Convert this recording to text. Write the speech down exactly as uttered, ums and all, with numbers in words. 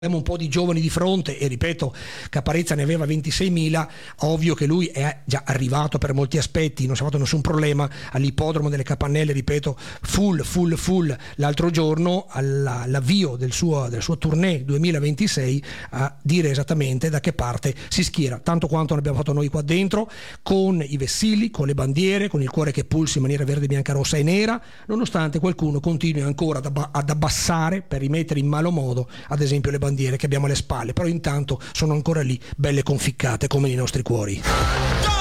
Abbiamo un po' di giovani di fronte e ripeto, Caparezza ne aveva ventiseimila, ovvio che lui è già arrivato per molti aspetti, non si è fatto nessun problema all'ippodromo delle Capannelle, ripeto, full, full, full l'altro giorno all'avvio del suo, del suo tournée duemilaventisei a dire esattamente da che parte si schiera, tanto quanto l'abbiamo fatto noi qua dentro, con i vessilli, con le bandiere, con il cuore che pulsa in maniera verde, bianca, rossa e nera, nonostante qualcuno continui ancora ad, abba- ad abbassare per rimettere in malo modo, ad esempio, le bandiere che abbiamo alle spalle, però intanto sono ancora lì, belle conficcate come nei nostri cuori.